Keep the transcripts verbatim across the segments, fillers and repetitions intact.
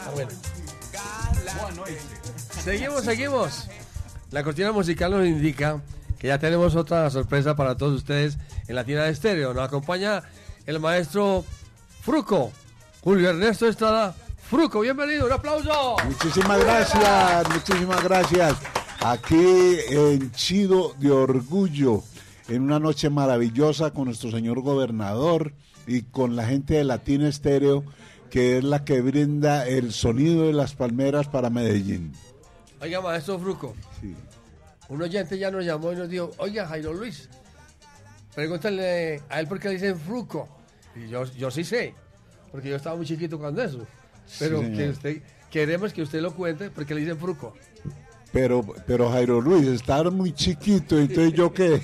Ah, bueno. Seguimos, seguimos. La cortina musical nos indica que ya tenemos otra sorpresa para todos ustedes en Latina Estéreo. Nos acompaña el maestro Fruco, Julio Ernesto Estrada. Fruco, bienvenido, un aplauso. Muchísimas gracias, muchísimas gracias. Aquí henchido de orgullo, en una noche maravillosa con nuestro señor gobernador y con la gente de Latina Estéreo, que es la que brinda el sonido de las palmeras para Medellín. Oiga, maestro Fruco, sí. Un oyente ya nos llamó y nos dijo, oiga, Jairo Luis, pregúntale a él por qué le dicen Fruco. Y yo, yo sí sé, porque yo estaba muy chiquito cuando eso. Pero sí, que usted, queremos que usted lo cuente porque le dicen Fruco. Pero, pero Jairo Luis, estaba muy chiquito, entonces yo qué.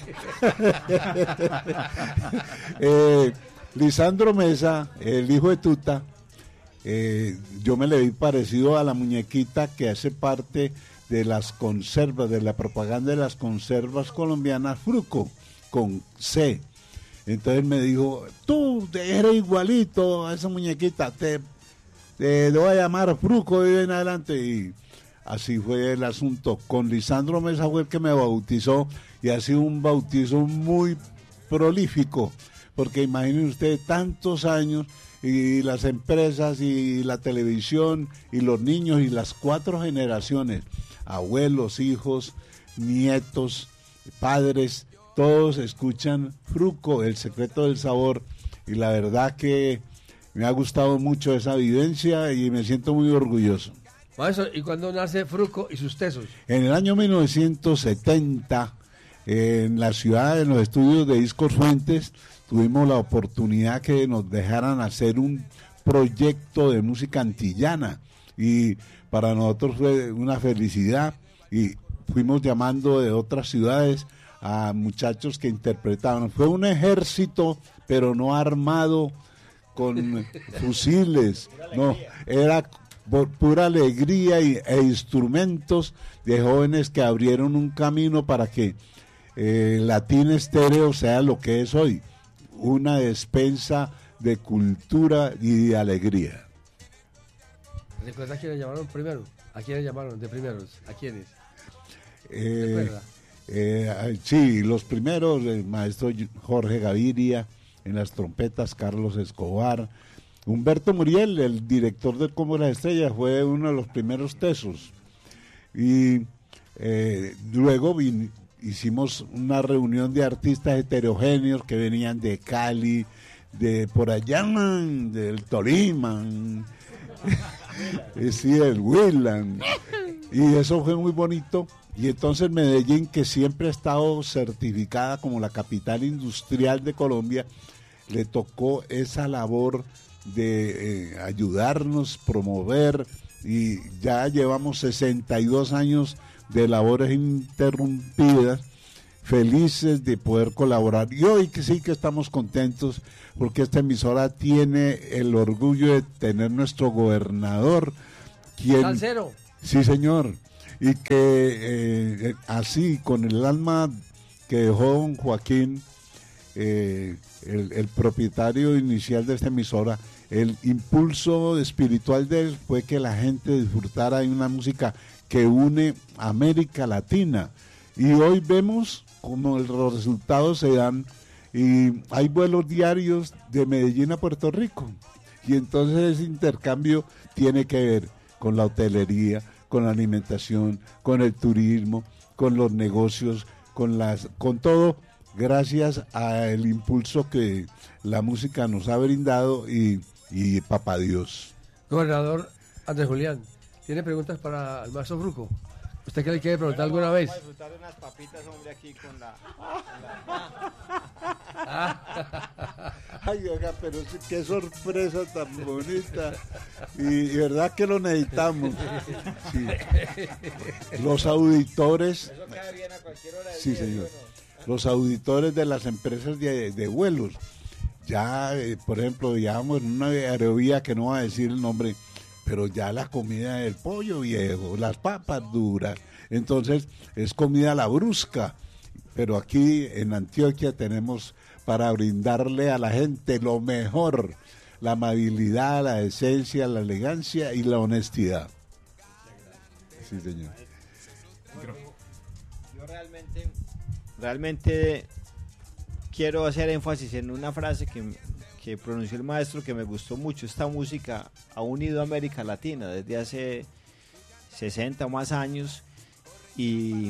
eh, Lisandro Mesa, el hijo de Tuta, eh, yo me le vi parecido a la muñequita que hace parte de las conservas, de la propaganda de las conservas colombianas, Fruco, con C. Entonces me dijo, tú eres igualito a esa muñequita, te, te, te voy a llamar Fruco de hoy en adelante. Y así fue el asunto. Con Lisandro Mesa fue el que me bautizó y ha sido un bautizo muy prolífico, porque imaginen ustedes tantos años y las empresas y la televisión y los niños y las cuatro generaciones, abuelos, hijos, nietos, padres, todos escuchan Fruco, el secreto del sabor, y la verdad que me ha gustado mucho esa vivencia y me siento muy orgulloso. Maestro, ¿y cuándo nace Fruco y sus tesos? En el año mil novecientos setenta, en la ciudad, en los estudios de Discos Fuentes, tuvimos la oportunidad que nos dejaran hacer un proyecto de música antillana, y para nosotros fue una felicidad, y fuimos llamando de otras ciudades a muchachos que interpretaban. Fue un ejército, pero no armado con fusiles, no, era por pura alegría y, e instrumentos de jóvenes que abrieron un camino para que eh, Latina Estéreo sea lo que es hoy, una despensa de cultura y de alegría. ¿Recuerda a quiénes llamaron primero? ¿A quiénes llamaron de primeros? ¿A quiénes? Eh, eh, sí, los primeros, el maestro Jorge Gaviria, en las trompetas Carlos Escobar, Humberto Muriel, el director del Combo de las Estrellas, fue uno de los primeros tesos. Y eh, luego vin, hicimos una reunión de artistas heterogéneos que venían de Cali, de por allá, del Tolima, sí, el Huilan, y eso fue muy bonito. Y entonces Medellín, que siempre ha estado certificada como la capital industrial de Colombia, le tocó esa labor de eh, ayudarnos, promover, y ya llevamos sesenta y dos años de labores interrumpidas, felices de poder colaborar. Y hoy que sí que estamos contentos porque esta emisora tiene el orgullo de tener nuestro gobernador, quien... Salcero. Sí, señor. Y que eh, así, con el alma que dejó don Joaquín, eh, el, el propietario inicial de esta emisora, el impulso espiritual de él fue que la gente disfrutara de una música que une América Latina. Y hoy vemos como los resultados se dan, y hay vuelos diarios de Medellín a Puerto Rico. Y entonces ese intercambio tiene que ver con la hotelería, con la alimentación, con el turismo, con los negocios, con las, con todo, gracias al impulso que la música nos ha brindado y, y papá Dios. Gobernador Andrés Julián, ¿tiene preguntas para el maestro Fruco? ¿Usted qué le quiere preguntar bueno, alguna vez? Vamos a disfrutar de unas papitas, hombre, aquí con la... Con la... Ay, oiga, pero qué sorpresa tan bonita. Y, y verdad que lo necesitamos. Sí. Los auditores... Eso queda bien a cualquier hora del sí, día, señor. Bueno. Los auditores de las empresas de, de vuelos. Ya, eh, por ejemplo, llevamos en una aerolínea que no va a decir el nombre, pero ya la comida del pollo viejo, las papas duras, entonces es comida a la brusca. Pero aquí en Antioquia tenemos para brindarle a la gente lo mejor, la amabilidad, la esencia, la elegancia y la honestidad. Sí, señor. Yo realmente, realmente quiero hacer énfasis en una frase que, que pronunció el maestro que me gustó mucho. Esta música ha unido a América Latina desde hace sesenta o más años y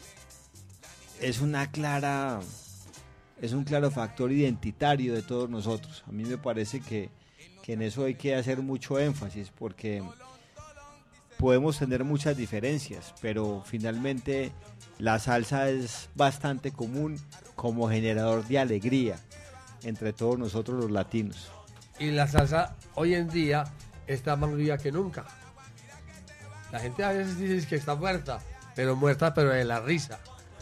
es una clara, es un claro factor identitario de todos nosotros. A mí me parece que, que en eso hay que hacer mucho énfasis porque podemos tener muchas diferencias, pero finalmente la salsa es bastante común como generador de alegría entre todos nosotros los latinos. Y la salsa hoy en día está más viva que nunca. La gente a veces dice que está muerta, pero muerta pero de la risa.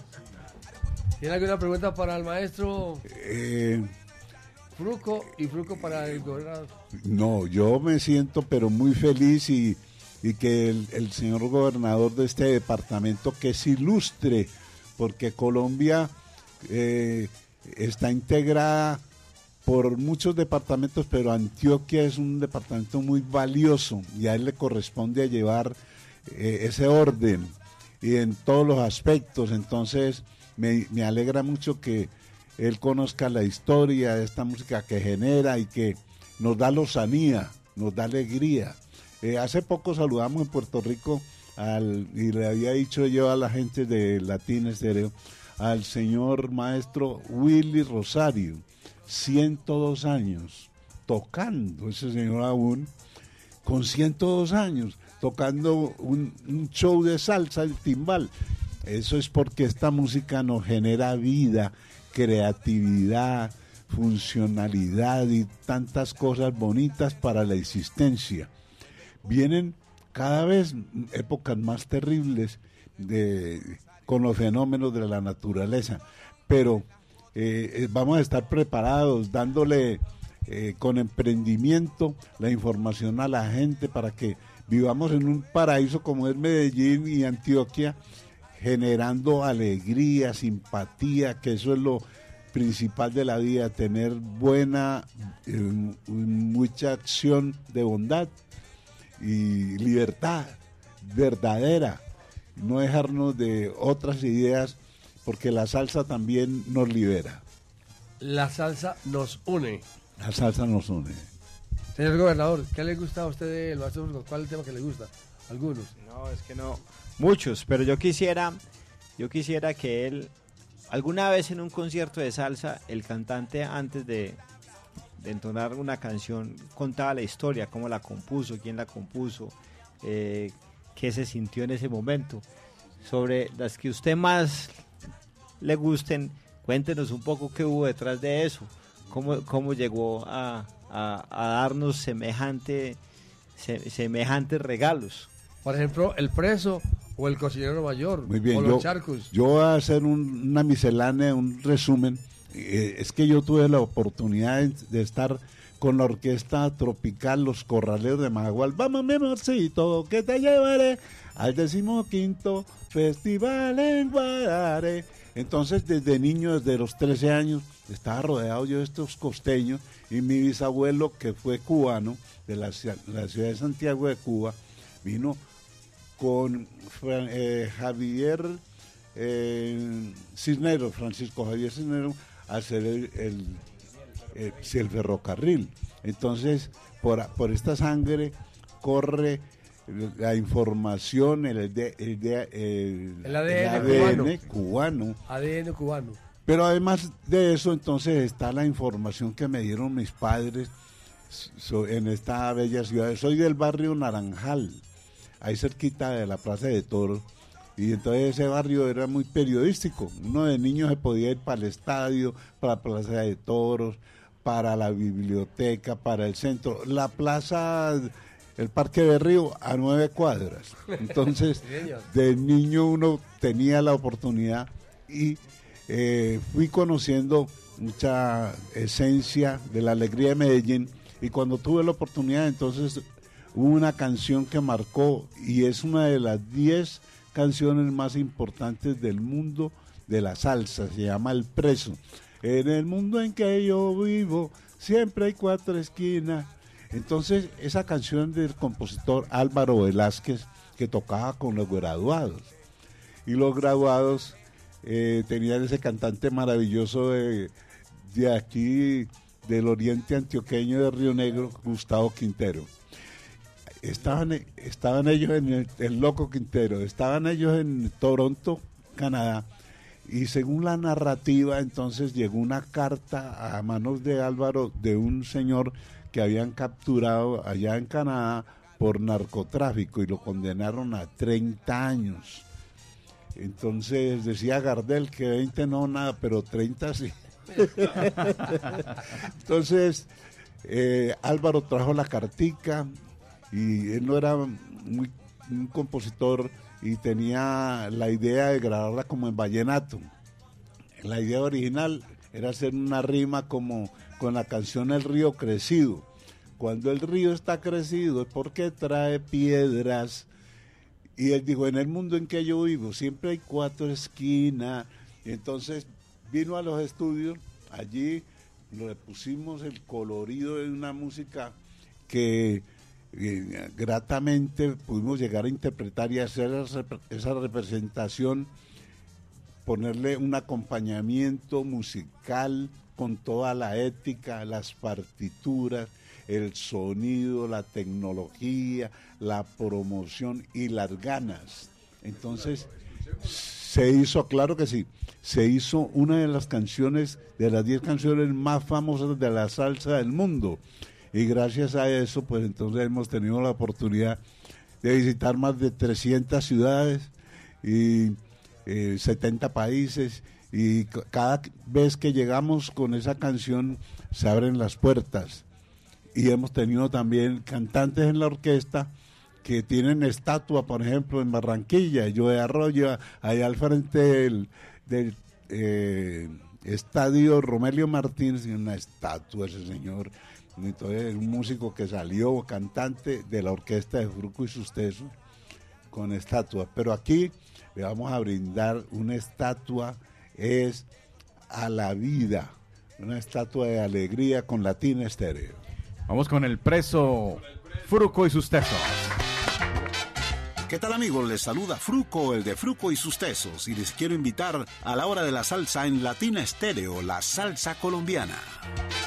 ¿Tiene alguna pregunta para el maestro Eh, Fruco y Fruco para el gobernador? no, yo me siento pero muy feliz y, y que el, el señor gobernador de este departamento que es ilustre, porque Colombia eh, está integrada por muchos departamentos, pero Antioquia es un departamento muy valioso y a él le corresponde a llevar eh, ese orden y en todos los aspectos. Entonces me, me alegra mucho que él conozca la historia de esta música que genera y que nos da lozanía, nos da alegría. Eh, hace poco saludamos en Puerto Rico al, y le había dicho yo a la gente de Latina Estéreo, al señor maestro Willy Rosario, ciento dos años, tocando, ese señor aún, con ciento dos años, tocando un, un show de salsa, el timbal. Eso es porque esta música nos genera vida, creatividad, funcionalidad y tantas cosas bonitas para la existencia. Vienen cada vez épocas más terribles de, con los fenómenos de la naturaleza, pero eh, vamos a estar preparados, dándole eh, con emprendimiento la información a la gente para que vivamos en un paraíso como es Medellín y Antioquia, generando alegría, simpatía, que eso es lo principal de la vida, tener buena, eh, mucha acción de bondad y libertad verdadera, no dejarnos de otras ideas, porque la salsa también nos libera. La salsa nos une. La salsa nos une. Señor gobernador, ¿qué le gusta a usted del maestro Fruco? ¿Cuál es el tema que le gusta? Algunos. No, es que no. Muchos, pero yo quisiera, yo quisiera que él, alguna vez en un concierto de salsa, el cantante antes de, de entonar una canción contaba la historia, cómo la compuso, quién la compuso, eh, qué se sintió en ese momento. Sobre las que usted más le gusten, cuéntenos un poco qué hubo detrás de eso, cómo, cómo llegó a, a, a darnos semejante, se, semejantes regalos. Por ejemplo, El Preso o El Cocinero Mayor. Muy bien, o yo, Los Charcos. yo voy a hacer un, una miscelánea, un resumen. Eh, es que yo tuve la oportunidad de, de estar con la orquesta tropical Los Corraleros de Majagual. Vamos, mi amorcito, que te llevaré al decimoquinto festival en Guarare. Entonces, desde niño, desde los trece años, estaba rodeado yo de estos costeños, y mi bisabuelo, que fue cubano, de la, la ciudad de Santiago de Cuba, vino con eh, Javier eh, Cisneros, Francisco Javier Cisneros, a hacer el, el, el, el ferrocarril. Entonces, por, por esta sangre corre la información, el, el, el, el, el A D N, el A D N cubano. cubano. A D N cubano. Pero además de eso, entonces está la información que me dieron mis padres so, en esta bella ciudad. Soy del barrio Naranjal, ahí cerquita de la Plaza de Toros, y entonces ese barrio era muy periodístico. Uno de niño se podía ir para el estadio, para la Plaza de Toros, para la biblioteca, para el centro. La plaza, el Parque de Río, a nueve cuadras. Entonces, de niño uno tenía la oportunidad y eh, fui conociendo mucha esencia de la alegría de Medellín, y cuando tuve la oportunidad, entonces hubo una canción que marcó, y es una de las diez canciones más importantes del mundo de la salsa, se llama El Preso. En el mundo en que yo vivo siempre hay cuatro esquinas. Entonces, esa canción del compositor Álvaro Velázquez, que tocaba con los graduados. Y los graduados eh, tenían ese cantante maravilloso de, de aquí, del oriente antioqueño de Río Negro, Gustavo Quintero. Estaban, estaban ellos en el, el Loco Quintero, estaban ellos en Toronto, Canadá, y según la narrativa, entonces llegó una carta a manos de Álvaro de un señor que habían capturado allá en Canadá por narcotráfico y lo condenaron a treinta años. Entonces decía Gardel que veinte no nada, pero treinta sí. Entonces eh, Álvaro trajo la cartica y él no era muy, un compositor y tenía la idea de grabarla como en vallenato. La idea original era hacer una rima como con la canción El río crecido. Cuando el río está crecido es porque trae piedras. Y él dijo, en el mundo en que yo vivo siempre hay cuatro esquinas. Y entonces vino a los estudios, allí le pusimos el colorido de una música que eh, gratamente pudimos llegar a interpretar y hacer esa, esa representación, ponerle un acompañamiento musical con toda la ética, las partituras, el sonido, la tecnología, la promoción y las ganas. Entonces se hizo, claro que sí, se hizo una de las canciones, de las diez canciones más famosas de la salsa del mundo. Y gracias a eso, pues entonces hemos tenido la oportunidad de visitar más de trescientas ciudades y eh, setenta países. Y cada vez que llegamos con esa canción se abren las puertas. Y hemos tenido también cantantes en la orquesta que tienen estatua, por ejemplo, en Barranquilla, Joe Arroyo, allá al frente del, del eh, estadio Romelio Martínez, y una estatua ese señor. Entonces, un músico que salió cantante de la orquesta de Fruco y sus Tesos con estatua. Pero aquí le vamos a brindar una estatua, es a la vida, una estatua de alegría con Latina Estéreo. Vamos con el preso Fruco y sus Tesos. ¿Qué tal, amigos? Les saluda Fruco, el de Fruco y sus Tesos, y les quiero invitar a la hora de la salsa en Latina Estéreo, la salsa colombiana.